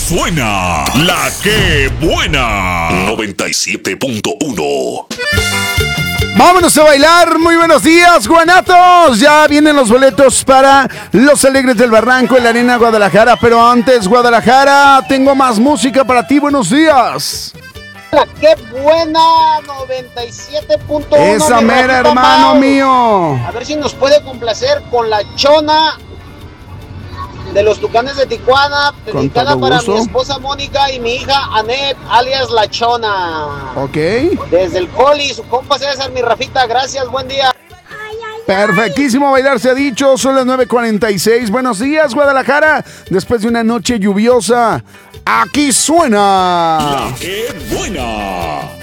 suena la que buena. 97.1. Vámonos a bailar, muy buenos días, guanatos. Ya vienen los boletos para Los Alegres del Barranco en la Arena Guadalajara. Pero antes, Guadalajara, tengo más música para ti, buenos días. ¡Qué buena! 97.1. Esa mera, hermano mío. A ver si nos puede complacer con La Chona de los Tucanes de Tijuana, dedicada para mi esposa Mónica y mi hija Anet, alias La Chona. Ok. Desde el Coli, su compa César, mi Rafita, gracias, buen día. Perfectísimo, bailar se ha dicho, son las 9:46. Buenos días, Guadalajara. Después de una noche lluviosa, aquí suena La que buena.